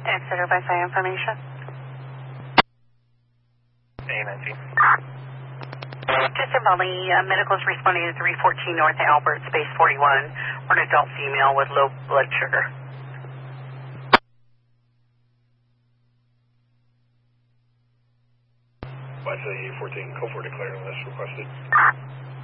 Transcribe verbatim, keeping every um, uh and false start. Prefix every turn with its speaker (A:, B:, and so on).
A: Exeter by side information.
B: A nineteen.
A: Just in Bali, uh, medicals responding to three fourteen North Albert, space forty-one, for an adult female with low blood sugar.
B: By fourteen, code four declaring list requested.